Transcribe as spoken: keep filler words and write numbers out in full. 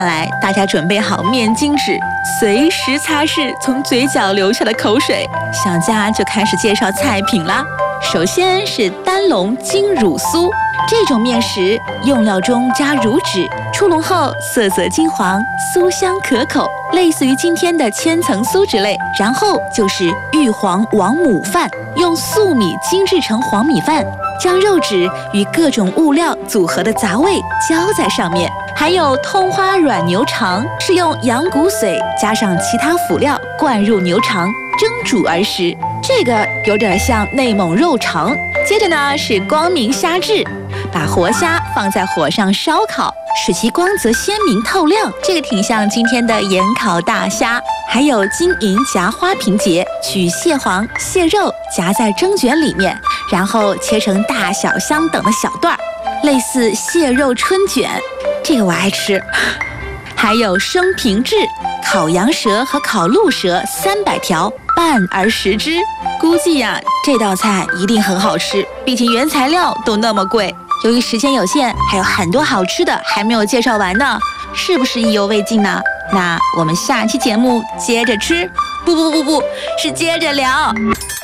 来，大家准备好面巾纸，随时擦拭从嘴角流下的口水。小佳就开始介绍菜品啦。首先是丹龙金乳酥，这种面食用料中加乳脂，出笼后色泽金黄，酥香可口，类似于今天的千层酥之类。然后就是玉皇王母饭，用粟米精制成黄米饭，将肉质与各种物料组合的杂味浇在上面。还有通花软牛肠，是用羊骨髓加上其他辅料灌入牛肠蒸煮而食，这个有点像内蒙肉肠。接着呢是光明虾质，把活虾放在火上烧烤，使其光泽鲜明透亮，这个挺像今天的盐烤大虾。还有金银夹花瓶节，取蟹黄、蟹肉夹在蒸卷里面，然后切成大小相等的小段儿，类似蟹肉春卷，这个我爱吃。还有生平制，烤羊舌和烤鹿舌三百条，拌而食之。估计呀、啊，这道菜一定很好吃，毕竟原材料都那么贵。由于时间有限，还有很多好吃的还没有介绍完呢，是不是意犹未尽呢？那我们下期节目接着吃，不不不不，是接着聊。